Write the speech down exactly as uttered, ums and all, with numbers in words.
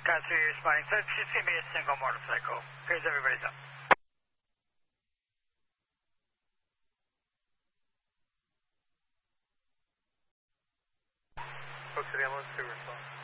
Got three responding. So it's just going to be a single motorcycle. Here's everybody's up. Folks at ambulance to respond.